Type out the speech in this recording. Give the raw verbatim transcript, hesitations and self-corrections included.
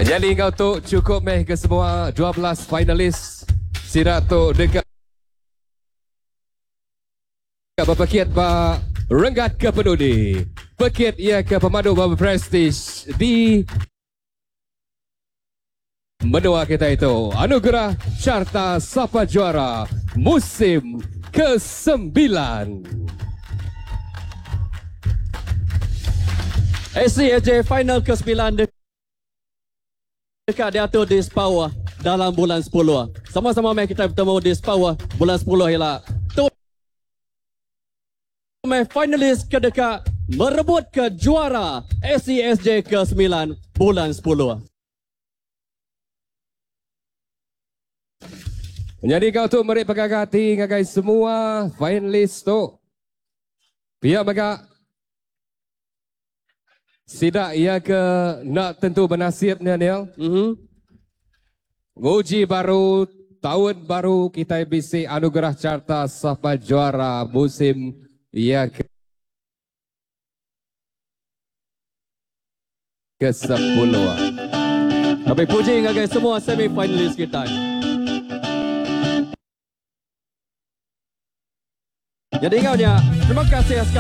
Jadi kau tu cukup meh ke semua dua belas finalis sira tu dekat berpakit ba renggat ke peduli. Pakit ia ke pemandu berprestis di menua kita itu. Anugerah Carta Sapa Juara musim kesembilan. A C S J final ke sembilan dekat diatur di Sepawa dalam bulan sepuluh. Sama-sama mai kita bertemu di Sepawa bulan sepuluh ialah tu mai finalis ke dekat merebut ke juara A C S J ke sembilan bulan sepuluh. Jadi kau tu meri pegagati ngagai semua finalis tu. Pihak mereka sidak ia ke nak tentu bernasibnya Neil. Mhm. Nguji baru, tahun baru kita bisi anugerah Carta Sapa Juara musim ia ke ke sepuluh. Tapi puji ngagai semua semi finalis kita. Jadi ingaunya, terima kasih sekali.